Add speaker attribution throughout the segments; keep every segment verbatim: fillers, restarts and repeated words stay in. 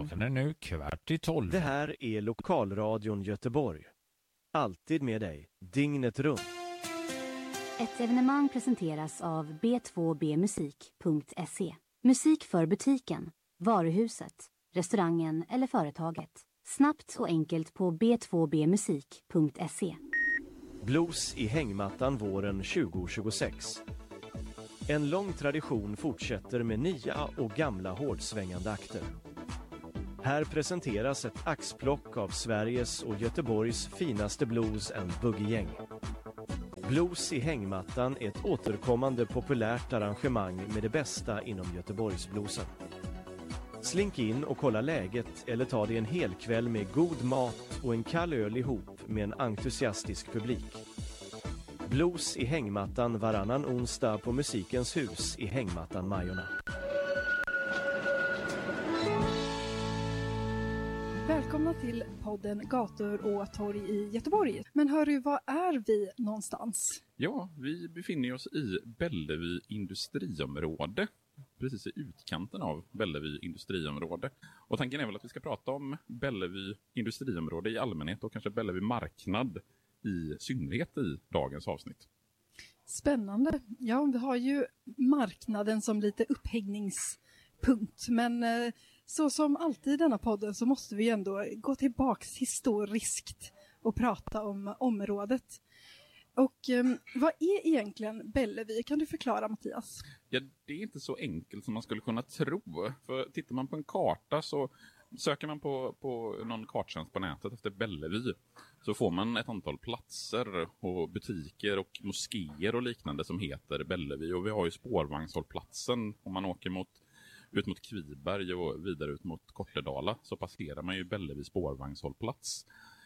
Speaker 1: Klockan är nu kvart i tolv.
Speaker 2: Det här är Lokalradion Göteborg. Alltid med dig, dygnet runt.
Speaker 3: Ett evenemang presenteras av b två b musik punkt se. Musik för butiken, varuhuset, restaurangen eller företaget. Snabbt och enkelt på b två b musik punkt se.
Speaker 2: Blues i hängmattan våren tjugo tjugosex. En lång tradition fortsätter med nya och gamla hårdsvängande akter. Här presenteras ett axplock av Sveriges och Göteborgs finaste blues and boogie-gäng. Blues i hängmattan är ett återkommande populärt arrangemang med det bästa inom Göteborgsbluesen. Slink in och kolla läget eller ta dig en hel kväll med god mat och en kall öl ihop med en entusiastisk publik. Blues i hängmattan varannan onsdag på Musikens hus i Hängmattan-Majorna.
Speaker 4: Välkomna till podden Gator och torg i Göteborg. Men hörru, var är vi någonstans?
Speaker 5: Ja, vi befinner oss i Bellevue industriområde. Precis i utkanten av Bellevue industriområde. Och tanken är väl att vi ska prata om Bellevue industriområde i allmänhet och kanske Bellevue marknad i synnerhet i dagens avsnitt.
Speaker 4: Spännande. Ja, vi har ju marknaden som lite upphängningspunkt. Men eh, så som alltid i denna podden så måste vi ändå gå tillbaks historiskt och prata om området. Och eh, vad är egentligen Bellevue? Kan du förklara, Mattias?
Speaker 5: Ja, det är inte så enkelt som man skulle kunna tro. För tittar man på en karta så söker man på, på någon karttjänst på nätet efter Bellevue så får man ett antal platser och butiker och moskéer och liknande som heter Bellevue. Och vi har ju spårvagnshållplatsen. Om man åker mot, ut mot Kviberg och vidare ut mot Kortedala så passerar man ju Bellevue spårvagnshållplats.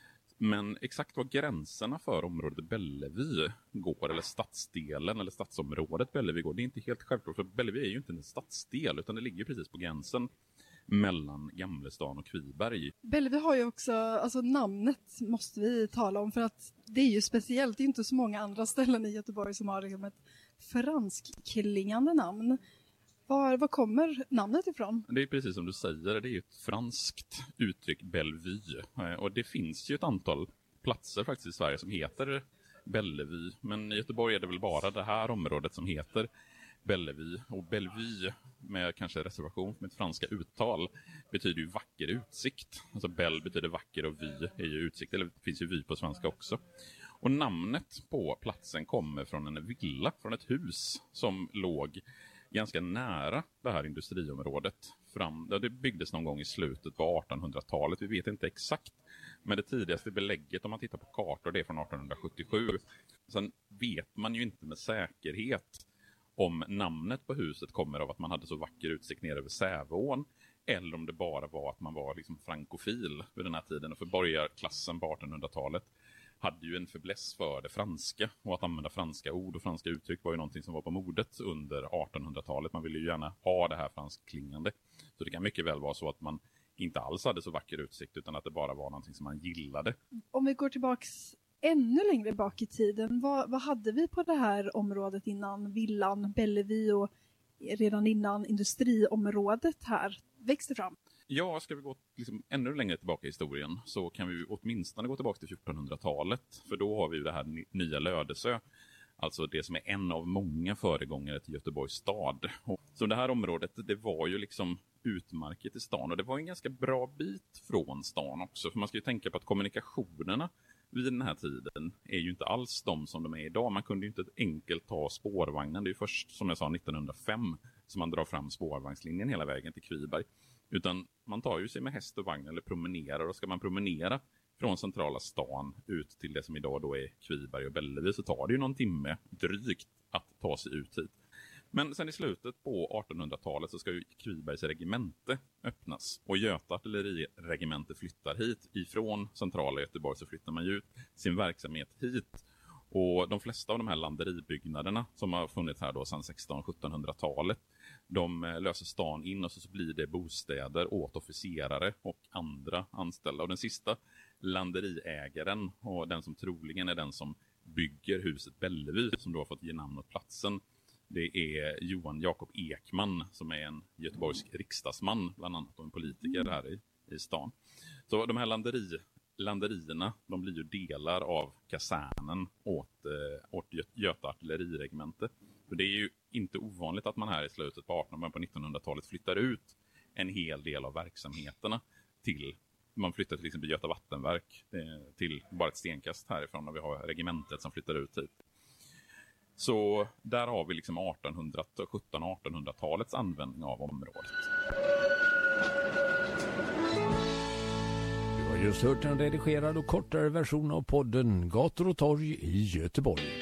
Speaker 5: Men exakt vad gränserna för området Bellevue går, eller stadsdelen eller stadsområdet Bellevue går, det är inte helt självklart. För Bellevue är ju inte en stadsdel utan det ligger precis på gränsen mellan Gamlestan och Kviberg.
Speaker 4: Bellevue har ju också, alltså namnet måste vi tala om för att det är ju speciellt. Det är inte så många andra ställen i Göteborg som har liksom ett franskklingande namn. Var, var kommer namnet ifrån?
Speaker 5: Det är precis som du säger, det är ett franskt uttryck, Bellevue. Och det finns ju ett antal platser faktiskt i Sverige som heter Bellevue. Men i Göteborg är det väl bara det här området som heter Bellevue. Och Bellevue, med kanske reservation med ett franska uttal, betyder ju vacker utsikt. Alltså Bell betyder vacker och vy är ju utsikt, eller det finns ju vy på svenska också. Och namnet på platsen kommer från en villa, från ett hus som låg ganska nära det här industriområdet. Fram, det byggdes någon gång i slutet på artonhundratalet. Vi vet inte exakt. Men det tidigaste belägget om man tittar på kartor det är från artonhundrasjuttiosju. Sen vet man ju inte med säkerhet om namnet på huset kommer av att man hade så vacker utsikt ner över Säveån. Eller om det bara var att man var liksom frankofil vid den här tiden. Och för borgarklassen på artonhundratalet hade ju en fäbless för det franska. Och att använda franska ord och franska uttryck var ju någonting som var på modet under artonhundratalet. Man ville ju gärna ha det här franskklingande. Så det kan mycket väl vara så att man inte alls hade så vacker utsikt utan att det bara var någonting som man gillade.
Speaker 4: Om vi går tillbaks ännu längre bak i tiden, vad, vad hade vi på det här området innan villan Bellevue och redan innan industriområdet här växte fram?
Speaker 5: Ja, ska vi gå liksom ännu längre tillbaka i historien så kan vi åtminstone gå tillbaka till fjortonhundratalet. För då har vi det här nya Lödöse. Alltså det som är en av många föregångare till Göteborgs stad. Så det här området, det var ju liksom utmarket i stan. Och det var en ganska bra bit från stan också. För man ska ju tänka på att kommunikationerna vid den här tiden är ju inte alls de som de är idag. Man kunde ju inte enkelt ta spårvagnen. Det är ju först, som jag sa, nittonhundrafem som man drar fram spårvagnslinjen hela vägen till Kviberg. Utan man tar ju sig med häst och vagn eller promenerar. Och ska man promenera från centrala stan ut till det som idag då är Kviberg och Bellevue så tar det ju någon timme drygt att ta sig ut hit. Men sen i slutet på artonhundratalet så ska ju Kvibergs regemente öppnas. Och Göta artilleriregemente flyttar hit. Ifrån centrala Göteborg så flyttar man ju ut sin verksamhet hit. Och de flesta av de här landeribyggnaderna som har funnits här då sedan sexton-sjuttonhundratalet de löser stan in och så blir det bostäder åt officerare och andra anställda. Och den sista landeriägaren och den som troligen är den som bygger huset Bellevue som då har fått ge namn åt platsen Det är Johan Jakob Ekman som är en göteborgsk riksdagsman, bland annat, och en politiker här i, i stan. Så de här landeri, landerierna, de blir ju delar av kasernen åt, eh, åt Göta artilleriregemente. För det är ju inte ovanligt att man här i slutet på artonhundratalet, på nittonhundratalet flyttar ut en hel del av verksamheterna till, man flyttar till exempel Göta vattenverk eh, till bara ett stenkast härifrån, när vi har regementet som flyttar ut hit. Så där har vi liksom artonhundra, sjuttonhundra- och artonhundratalets användning av området.
Speaker 1: Du har just hört en redigerad och kortare version av podden Gator och torg i Göteborg.